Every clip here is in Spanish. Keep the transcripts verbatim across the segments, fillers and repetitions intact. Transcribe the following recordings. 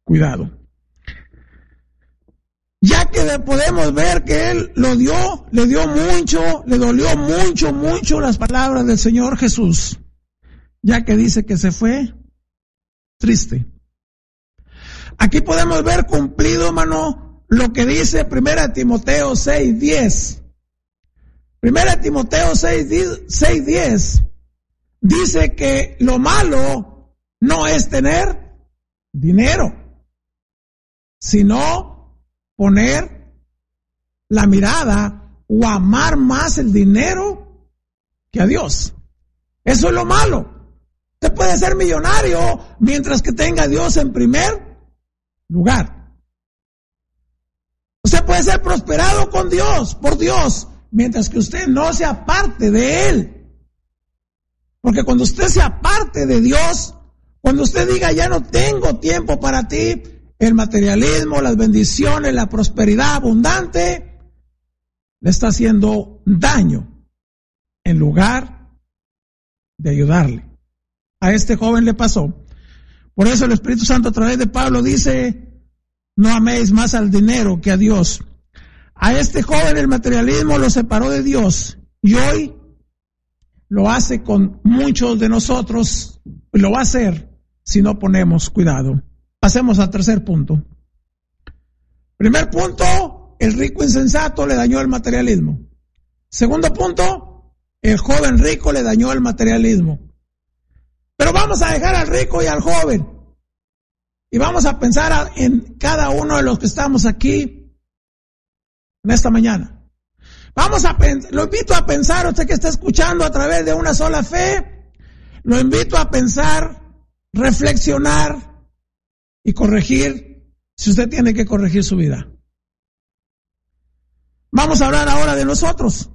cuidado. Ya que podemos ver que él lo dio, le dio mucho, le dolió mucho, mucho las palabras del Señor Jesús, ya que dice que se fue triste. Aquí podemos ver cumplido, hermano, lo que dice Primera Timoteo seis diez. Primera Timoteo seis diez dice que lo malo no es tener dinero, sino poner la mirada o amar más el dinero que a Dios. Eso es lo malo. Usted puede ser millonario mientras que tenga a Dios en primer lugar. Usted puede ser prosperado con Dios, por Dios, mientras que usted no se aparte de Él. Porque cuando usted se aparte de Dios, cuando usted diga ya no tengo tiempo para ti, el materialismo, las bendiciones, la prosperidad abundante, le está haciendo daño en lugar de ayudarle. A este joven le pasó. Por eso el Espíritu Santo a través de Pablo dice, no améis más al dinero que a Dios. A este joven el materialismo lo separó de Dios y hoy lo hace con muchos de nosotros y lo va a hacer si no ponemos cuidado. Pasemos al tercer punto. Primer punto, el rico insensato le dañó el materialismo. Segundo punto, el joven rico le dañó el materialismo. Pero vamos a dejar al rico y al joven. Y vamos a pensar en cada uno de los que estamos aquí en esta mañana. Vamos a lo invito a pensar, usted que está escuchando a través de una sola fe, lo invito a pensar, reflexionar y corregir, si usted tiene que corregir su vida. Vamos a hablar ahora de nosotros.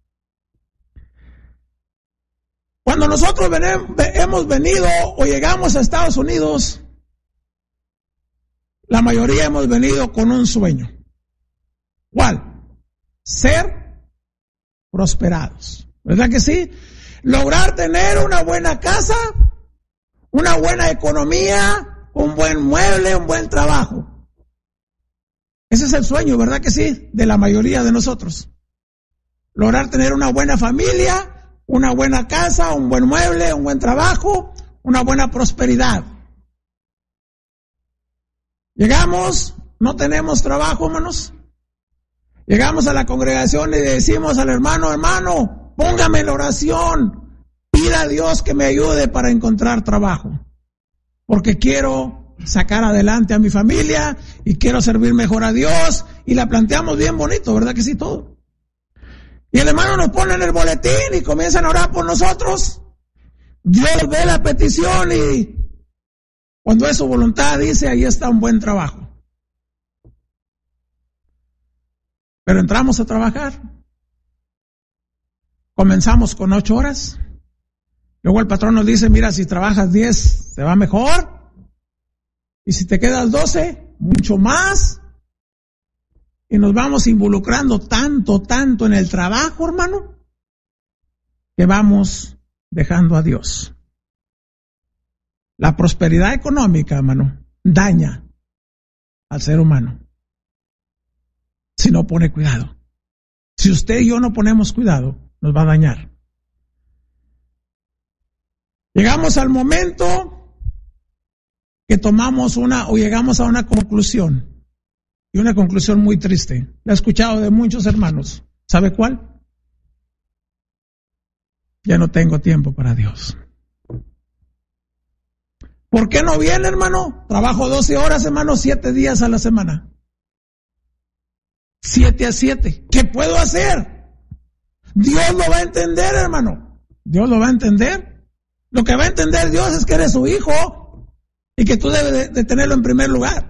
Cuando nosotros hemos venido o llegamos a Estados Unidos, la mayoría hemos venido con un sueño. ¿Cuál? Ser prosperados. ¿Verdad que sí? Lograr tener una buena casa, una buena economía, un buen mueble, un buen trabajo. Ese es el sueño, ¿verdad que sí? De la mayoría de nosotros. Lograr tener una buena familia, una buena casa, un buen mueble, un buen trabajo, una buena prosperidad. Llegamos, no tenemos trabajo, hermanos. Llegamos a la congregación y le decimos al hermano, hermano, póngame en la oración, pida a Dios que me ayude para encontrar trabajo. Porque quiero sacar adelante a mi familia y quiero servir mejor a Dios, y la planteamos bien bonito, ¿verdad que sí? Todo. Y el hermano nos pone en el boletín y comienzan a orar por nosotros. Dios ve la petición y cuando es su voluntad dice, ahí está un buen trabajo. Pero entramos a trabajar. Comenzamos con ocho horas. Luego el patrón nos dice, mira, si trabajas diez, te va mejor. Y si te quedas doce, mucho más. Y nos vamos involucrando tanto, tanto en el trabajo, hermano, que vamos dejando a Dios. La prosperidad económica, hermano, daña al ser humano si no pone cuidado. Si usted y yo no ponemos cuidado, nos va a dañar. Llegamos al momento que tomamos una o llegamos a una conclusión, y una conclusión muy triste. La he escuchado de muchos hermanos. ¿Sabe cuál? Ya no tengo tiempo para Dios. ¿Por qué no viene, hermano? Trabajo doce horas, hermano, siete días a la semana. Siete a siete. ¿Qué puedo hacer? Dios lo va a entender, hermano. Dios lo va a entender. Lo que va a entender Dios es que eres su hijo y que tú debes de, de tenerlo en primer lugar.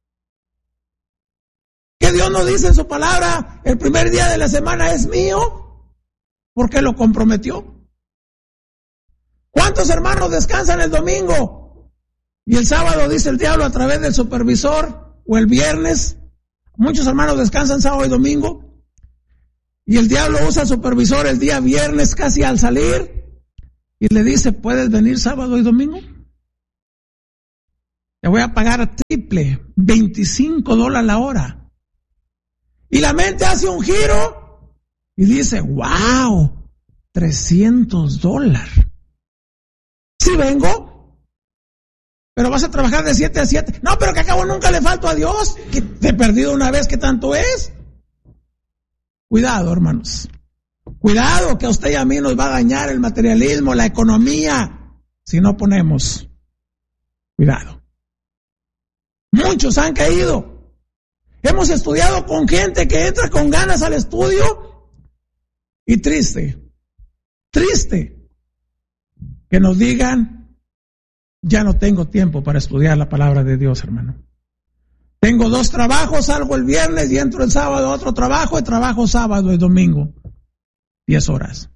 Que Dios nos dice en su palabra, el primer día de la semana es mío, porque lo comprometió. ¿Cuántos hermanos descansan el domingo? Y el sábado dice el diablo a través del supervisor, o el viernes. Muchos hermanos descansan sábado y domingo. Y el diablo usa al supervisor el día viernes casi al salir. Y le dice, ¿puedes venir sábado y domingo? te voy a pagar triple, veinticinco dólares la hora. Y la mente hace un giro y dice, wow, trescientos dólares. Sí vengo, pero vas a trabajar de siete a siete. No, pero que acabo nunca le falto a Dios. Que te he perdido una vez, ¿qué tanto es? Cuidado, hermanos. Cuidado, que a usted y a mí nos va a dañar el materialismo, la economía, si no ponemos cuidado. Muchos han caído. Hemos estudiado con gente que entra con ganas al estudio y triste, triste, que nos digan, ya no tengo tiempo para estudiar la palabra de Dios, hermano. Tengo dos trabajos, salgo el viernes y entro el sábado a otro trabajo, y trabajo sábado y domingo, diez horas.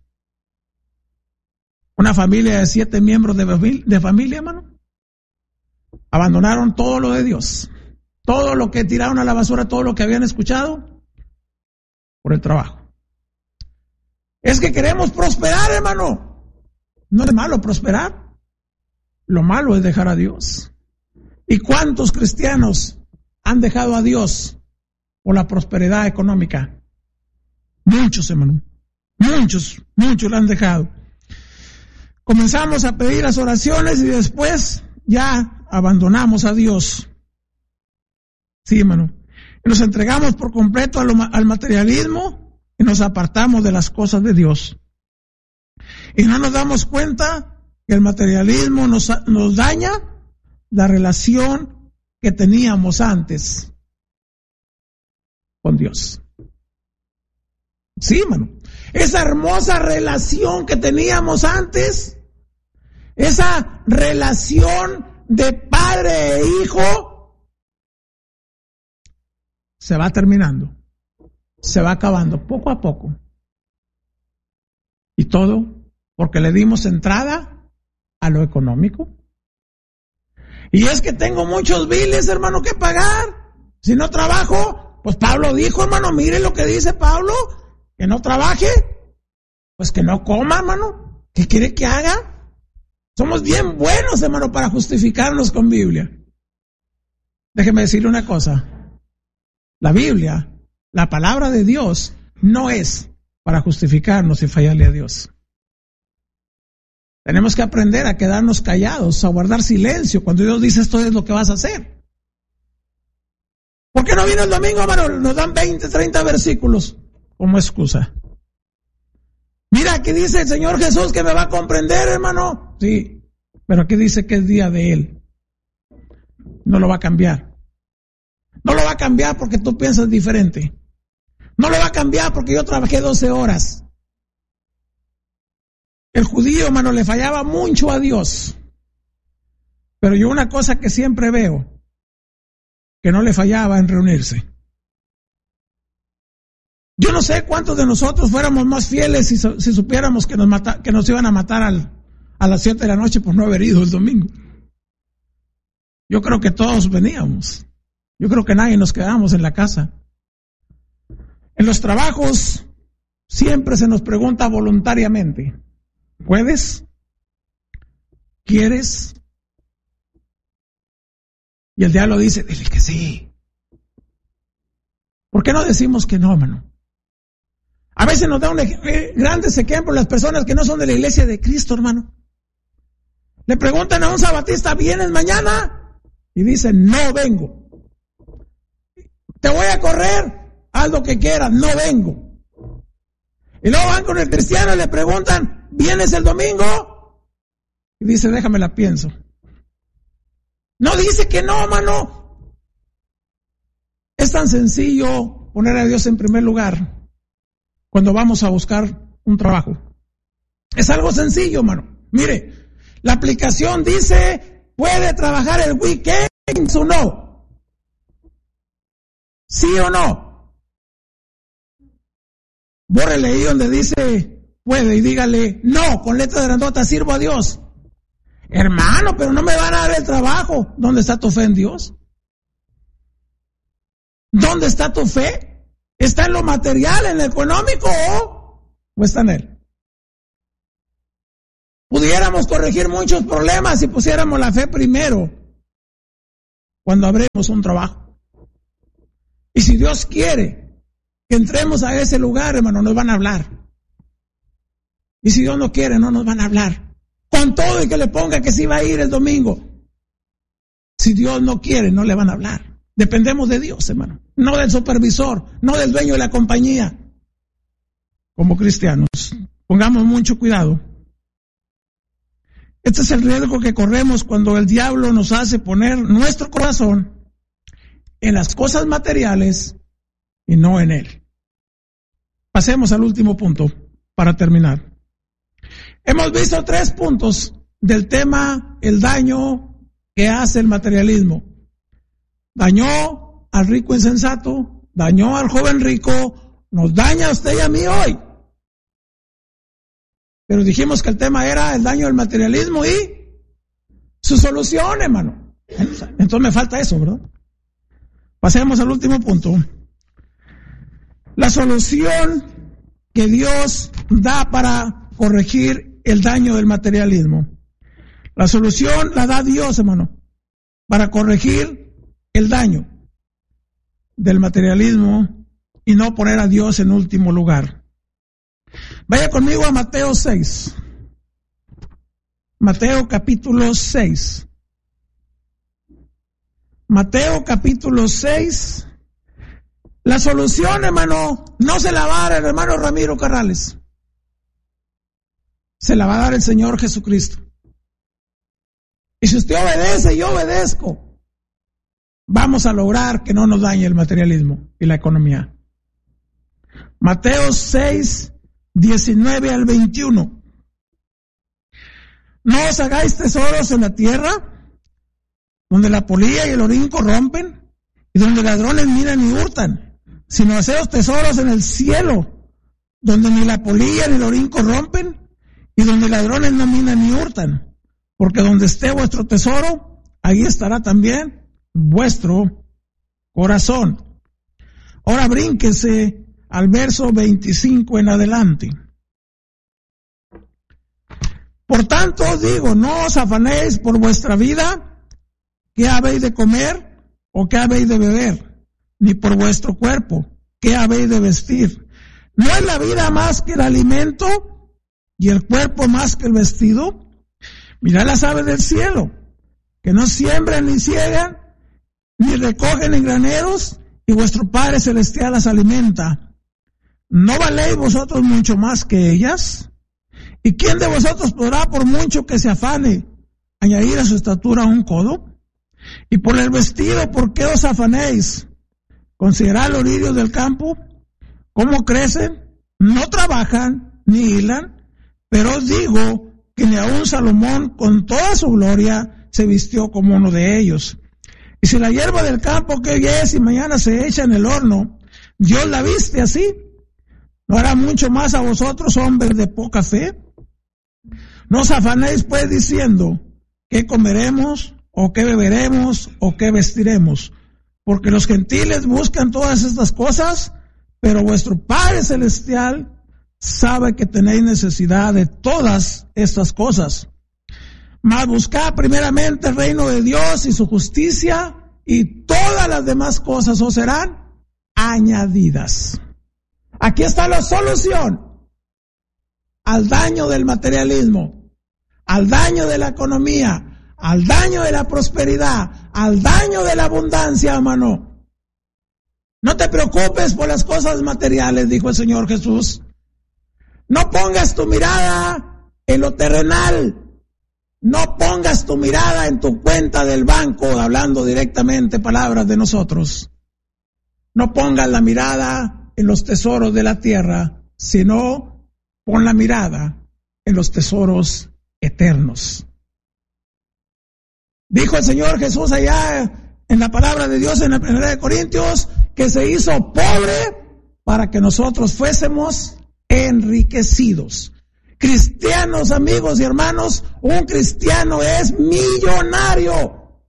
Una familia de siete miembros de, de familia, hermano, abandonaron todo lo de Dios, todo lo que tiraron a la basura, todo lo que habían escuchado, por el trabajo. Es que queremos prosperar, hermano. No es malo prosperar. Lo malo es dejar a Dios. ¿Y cuántos cristianos han dejado a Dios por la prosperidad económica? Muchos, hermano. Muchos, muchos lo han dejado. Comenzamos a pedir las oraciones y después ya abandonamos a Dios. Sí, hermano. Y nos entregamos por completo al, al materialismo y nos apartamos de las cosas de Dios. Y no nos damos cuenta que el materialismo nos, nos daña la relación que teníamos antes con Dios. Sí, hermano. Esa hermosa relación que teníamos antes, esa relación de padre e hijo, se va terminando, se va acabando poco a poco. Y todo porque le dimos entrada a lo económico. Y es que tengo muchos biles, hermano, que pagar. Si no trabajo, pues Pablo dijo, hermano, mire lo que dice Pablo, que no trabaje, pues que no coma, hermano. ¿Qué quiere que haga? Somos bien buenos, hermano, para justificarnos con Biblia. Déjeme decirle una cosa. La Biblia, la palabra de Dios, no es para justificarnos y fallarle a Dios. Tenemos que aprender a quedarnos callados, a guardar silencio cuando Dios dice esto es lo que vas a hacer. ¿Por qué no viene el domingo, hermano? Nos dan veinte, treinta versículos como excusa. Mira, aquí dice el Señor Jesús que me va a comprender, hermano. Sí, pero aquí dice que es día de Él. No lo va a cambiar. No lo va a cambiar porque tú piensas diferente. No lo va a cambiar porque yo trabajé doce horas. El judío, hermano, le fallaba mucho a Dios. Pero yo una cosa que siempre veo, que no le fallaba en reunirse. Yo no sé cuántos de nosotros fuéramos más fieles si, si supiéramos que nos, mata, que nos iban a matar al, a las siete de la noche por no haber ido el domingo. Yo creo que todos veníamos. Yo creo que nadie nos quedamos en la casa. En los trabajos siempre se nos pregunta voluntariamente, ¿puedes? ¿Quieres? Y el diablo dice, dile que sí. ¿Por qué no decimos que no, hermano? A veces nos da un ej- grandes ejemplos las personas que no son de la iglesia de Cristo, hermano. Le preguntan a un sabatista, ¿vienes mañana? Y dice, no vengo. Te voy a correr, haz lo que quieras, no vengo. Y luego van con el cristiano y le preguntan, ¿vienes el domingo? Y dice, déjame la pienso. No dice que no, hermano. Es tan sencillo poner a Dios en primer lugar cuando vamos a buscar un trabajo. Es algo sencillo, hermano. Mire, la aplicación dice, ¿puede trabajar el weekend o no? ¿Sí o no? Bórrele ahí donde dice puede y dígale, no, con letra grandota, sirvo a Dios. Hermano, pero no me van a dar el trabajo. ¿Dónde está tu fe en Dios? ¿Dónde está tu fe? ¿Está en lo material, en lo económico o, o está en Él? Pudiéramos corregir muchos problemas si pusiéramos la fe primero cuando abremos un trabajo. Y si Dios quiere que entremos a ese lugar, hermano, nos van a hablar. Y si Dios no quiere, no nos van a hablar. Con todo y que le ponga que sí va a ir el domingo. Si Dios no quiere, no le van a hablar. Dependemos de Dios, hermano. No del supervisor, no del dueño de la compañía. Como cristianos, pongamos mucho cuidado. Este es el riesgo que corremos cuando el diablo nos hace poner nuestro corazón en las cosas materiales y no en Él. Pasemos al último punto para terminar. Hemos visto tres puntos del tema, el daño que hace el materialismo. Dañó al rico insensato, dañó al joven rico, nos daña a usted y a mí hoy. Pero dijimos que el tema era el daño del materialismo y su solución, hermano. Entonces me falta eso, ¿verdad? Pasemos al último punto. La solución que Dios da para corregir el daño del materialismo. La solución la da Dios, hermano, para corregir el daño del materialismo y no poner a Dios en último lugar. Vaya conmigo a Mateo seis. Mateo capítulo seis. Mateo capítulo seis. La solución, hermano, no se la va a dar el hermano Ramiro Carrales. Se la va a dar el Señor Jesucristo. Y si usted obedece y yo obedezco, vamos a lograr que no nos dañe el materialismo y la economía. Mateo seis, diecinueve al veintiuno. No os hagáis tesoros en la tierra, donde la polilla y el orín corrompen, y donde ladrones miran y hurtan, sino haceos tesoros en el cielo, donde ni la polilla ni el orín corrompen, y donde ladrones no minan ni hurtan, porque donde esté vuestro tesoro, ahí estará también vuestro corazón. Ahora brínquese al verso veinticinco en adelante. Por tanto os digo, no os afanéis por vuestra vida, qué habéis de comer o qué habéis de beber, ni por vuestro cuerpo, qué habéis de vestir. ¿No es la vida más que el alimento y el cuerpo más que el vestido? Mirad las aves del cielo, que no siembran ni ciegan, ni recogen en graneros, y vuestro Padre Celestial las alimenta. ¿No valéis vosotros mucho más que ellas? ¿Y quién de vosotros podrá, por mucho que se afane, añadir a su estatura un codo? Y por el vestido, ¿por qué os afanéis? Considerad los lirios del campo, cómo crecen, no trabajan ni hilan, pero os digo que ni aun Salomón con toda su gloria se vistió como uno de ellos. Y si la hierba del campo que hoy es y mañana se echa en el horno, Dios la viste así, ¿no hará mucho más a vosotros, hombres de poca fe? No os afanéis pues diciendo, ¿qué comeremos, o qué beberemos, o qué vestiremos? Porque los gentiles buscan todas estas cosas, pero vuestro Padre Celestial sabe que tenéis necesidad de todas estas cosas. Mas buscad primeramente el reino de Dios y su justicia, y todas las demás cosas os serán añadidas. Aquí está la solución al daño del materialismo, al daño de la economía, al daño de la prosperidad, al daño de la abundancia, hermano. No te preocupes por las cosas materiales, dijo el Señor Jesús. No pongas tu mirada en lo terrenal. No pongas tu mirada en tu cuenta del banco, hablando directamente palabras de nosotros. No pongas la mirada en los tesoros de la tierra, sino pon la mirada en los tesoros eternos. Dijo el Señor Jesús allá en la palabra de Dios en la primera de Corintios, que se hizo pobre para que nosotros fuésemos enriquecidos. Cristianos, amigos y hermanos, un cristiano es millonario.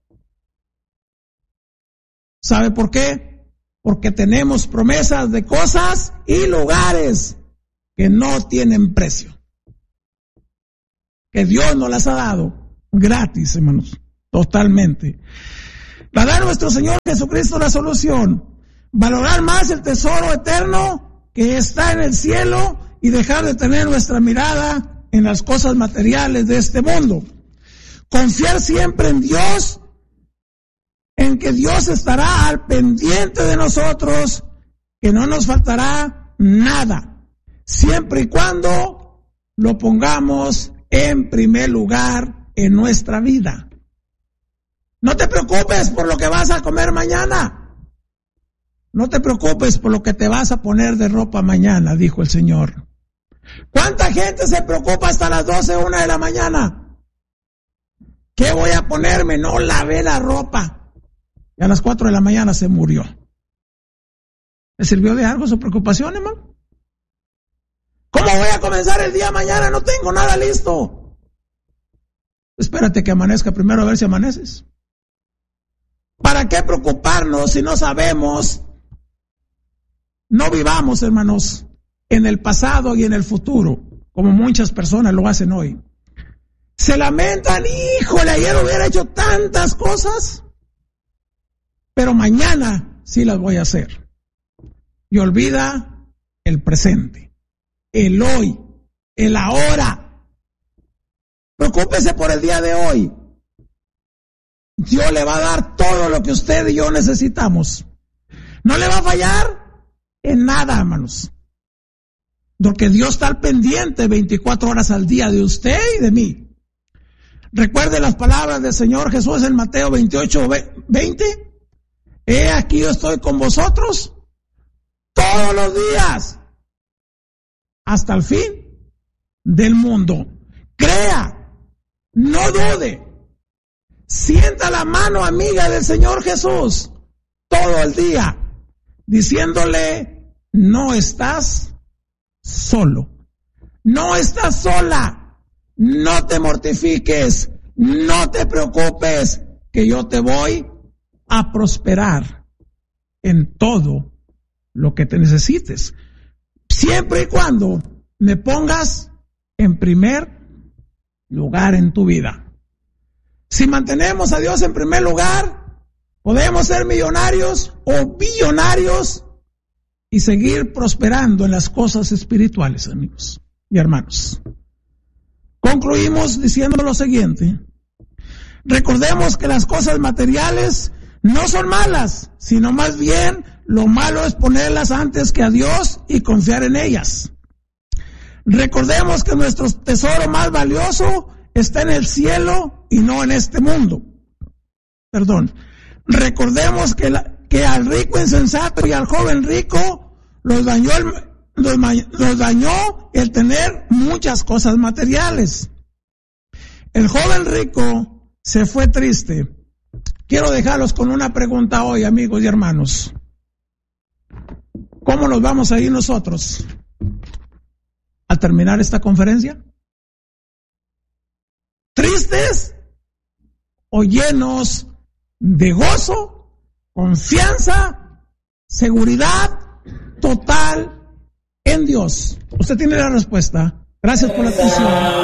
¿Sabe por qué? Porque tenemos promesas de cosas y lugares que no tienen precio, que Dios nos las ha dado gratis, hermanos, totalmente. Va a dar nuestro Señor Jesucristo la solución. Valorar más el tesoro eterno que está en el cielo y dejar de tener nuestra mirada en las cosas materiales de este mundo. Confiar siempre en Dios, en que Dios estará al pendiente de nosotros, que no nos faltará nada, siempre y cuando lo pongamos en primer lugar en nuestra vida. No te preocupes por lo que vas a comer mañana. No te preocupes por lo que te vas a poner de ropa mañana, dijo el Señor. ¿Cuánta gente se preocupa hasta las doce, una de la mañana? ¿Qué voy a ponerme? No lavé la ropa. Y a las cuatro de la mañana se murió. ¿Le sirvió de algo su preocupación, hermano? ¿Cómo voy a comenzar el día mañana? No tengo nada listo. Espérate que amanezca primero a ver si amaneces. ¿Para qué preocuparnos si no sabemos? No vivamos, hermanos, en el pasado y en el futuro, como muchas personas lo hacen hoy. Se lamentan, híjole, ayer hubiera hecho tantas cosas, pero mañana sí las voy a hacer. Y olvida el presente, el hoy, el ahora. Preocúpese por el día de hoy. Dios le va a dar todo lo que usted y yo necesitamos. No le va a fallar en nada, hermanos. Porque Dios está al pendiente veinticuatro horas al día de usted y de mí. Recuerde las palabras del Señor Jesús en Mateo veintiocho, veinte. He aquí yo estoy con vosotros todos los días hasta el fin del mundo. Crea, no dude. Sienta la mano amiga del Señor Jesús todo el día, diciéndole, no estás solo, no estás sola, no te mortifiques, no te preocupes, que yo te voy a prosperar en todo lo que te necesites, siempre y cuando me pongas en primer lugar en tu vida. Si mantenemos a Dios en primer lugar, podemos ser millonarios o billonarios y seguir prosperando en las cosas espirituales, amigos y hermanos. Concluimos diciendo lo siguiente. Recordemos que las cosas materiales no son malas, sino más bien lo malo es ponerlas antes que a Dios y confiar en ellas. Recordemos que nuestro tesoro más valioso está en el cielo y no en este mundo. Perdón. Recordemos que, la, que al rico insensato y al joven rico los dañó, el, los, los dañó el tener muchas cosas materiales. El joven rico se fue triste. Quiero dejarlos con una pregunta hoy, amigos y hermanos. ¿Cómo nos vamos a ir nosotros al terminar esta conferencia? ¿Tristes o llenos de gozo, confianza, seguridad total en Dios? Usted tiene la respuesta. Gracias por la atención.